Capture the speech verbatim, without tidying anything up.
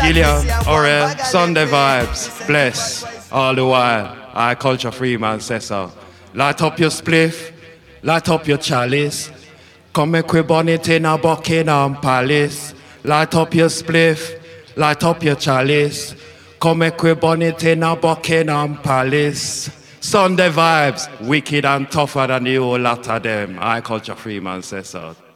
Gillian, Orel, Sunday vibes, bless all the while. I culture free man says so. Light up your spliff, light up your chalice. Come make we burn it in a Buckingham Palace. Light up your spliff, light up your chalice. Come make we burn it in a Buckingham Palace. Sunday vibes, wicked and tougher than the whole lot of them. I culture free man says so.